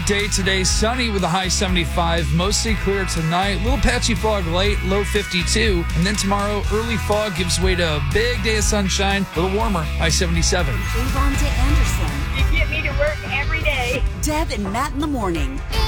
day today. Sunny with a high 75. Mostly clear tonight. Little patchy fog late, low 52. And then tomorrow, early fog gives way to a big day of sunshine. A little warmer, high 77. Avon to Anderson. You get me to work every day. Deb and Matt in the morning.